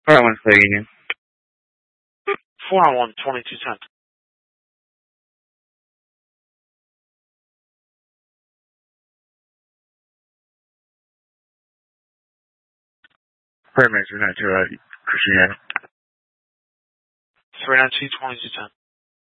491 Flag Union. 491, 2210. Paramedics are not to Christian. 392, 2210.